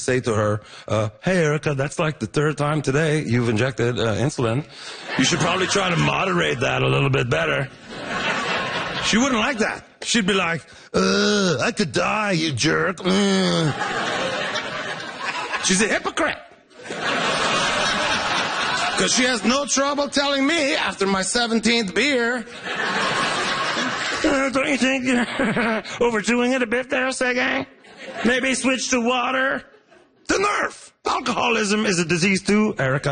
say to her, hey, Erica, that's like the third time today you've injected insulin. You should probably try to moderate that a little bit better. She wouldn't like that. She'd be like, I could die, you jerk. She's a hypocrite. Because she has no trouble telling me after my 17th beer. Don't you think you're overdoing it a bit there, Sergey? Maybe switch to water? The nerve! Alcoholism is a disease too, Erica.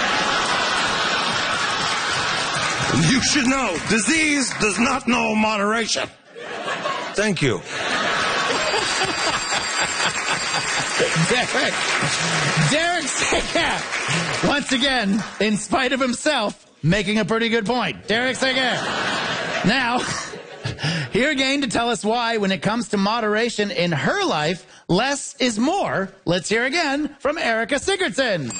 You should know, disease does not know moderation. Thank you. Derek Seguin, once again, in spite of himself, making a pretty good point. Derek Seguin. Now, here again to tell us why, when it comes to moderation in her life, less is more. Let's hear again from Erica Sigurdsson.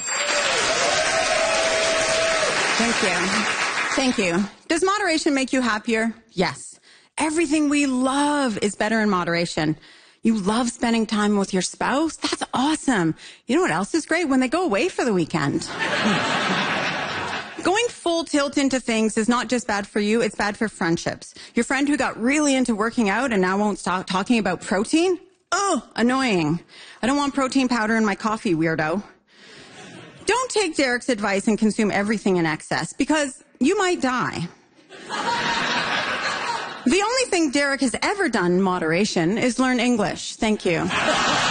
Thank you. Thank you. Does moderation make you happier? Yes. Everything we love is better in moderation. You love spending time with your spouse? That's awesome. You know what else is great? When they go away for the weekend. Going full tilt into things is not just bad for you, it's bad for friendships. Your friend who got really into working out and now won't stop talking about protein? Oh, annoying. I don't want protein powder in my coffee, weirdo. Don't take Derek's advice and consume everything in excess, because you might die. The only thing Derek has ever done in moderation is learn English. Thank you. Erica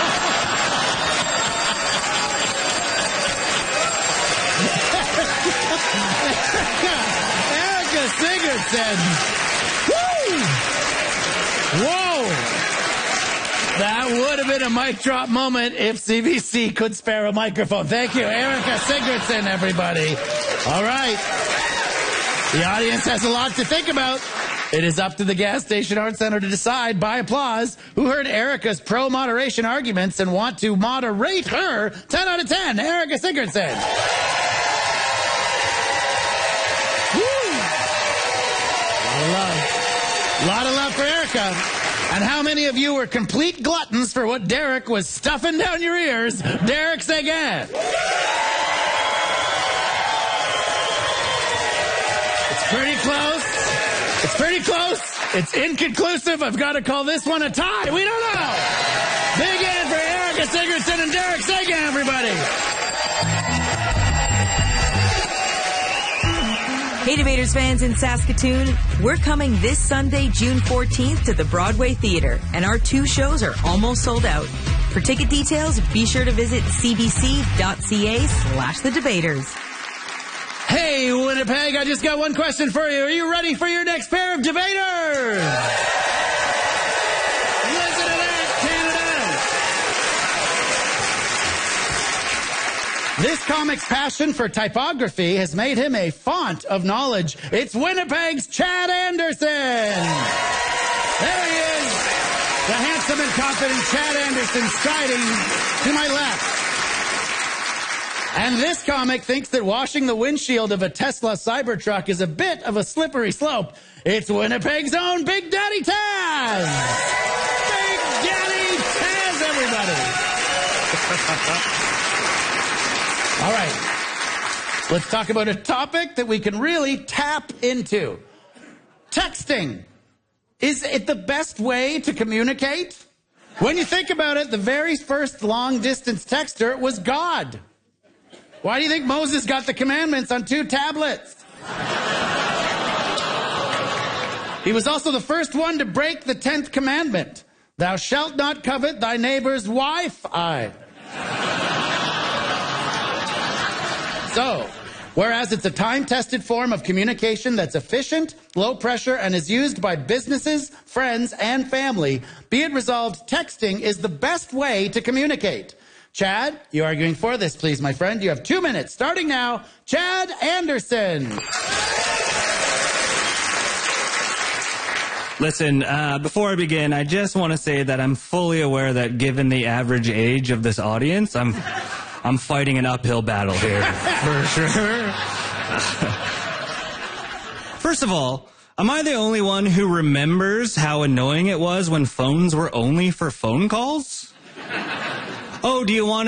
Sigurdsson. Woo! Whoa! That would have been a mic drop moment if CBC could spare a microphone. Thank you, Erica Sigurdsson, everybody. All right. The audience has a lot to think about. It is up to the Gas Station Arts Center to decide, by applause, who heard Erica's pro-moderation arguments and want to moderate her. 10 out of 10, Erica Sigurdsson. Woo! A lot of love for Erica. And how many of you were complete gluttons for what Derek was stuffing down your ears? Derek Seguin. It's pretty close. It's pretty close. It's inconclusive. I've got to call this one a tie. We don't know. Big end for Erica Sigurdsson and Derek Seguin, everybody. Hey, Debaters fans in Saskatoon, we're coming this Sunday, June 14th to the Broadway Theatre, and our 2 shows are almost sold out. For ticket details, be sure to visit cbc.ca/thedebaters. Hey, Winnipeg, I just got one question for you. Are you ready for your next pair of debaters? Listen to that, Canada. This comic's passion for typography has made him a font of knowledge. It's Winnipeg's Chad Anderson. There he is, the handsome and confident Chad Anderson, striding to my left. And this comic thinks that washing the windshield of a Tesla Cybertruck is a bit of a slippery slope. It's Winnipeg's own Big Daddy Taz! Big Daddy Taz, everybody! All right. Let's talk about a topic that we can really tap into. Texting. Is it the best way to communicate? When you think about it, the very first long-distance texter was God. Why do you think Moses got the commandments on 2 tablets? He was also the first one to break the 10th commandment. Thou shalt not covet thy neighbor's wife. So, whereas it's a time-tested form of communication that's efficient, low pressure, and is used by businesses, friends, and family, be it resolved, texting is the best way to communicate. Chad, you arguing for this, please, my friend. You have 2 minutes. Starting now, Chad Anderson. Listen, before I begin, I just want to say that I'm fully aware that given the average age of this audience, I'm fighting an uphill battle here, for sure. First of all, am I the only one who remembers how annoying it was when phones were only for phone calls? Oh, do you want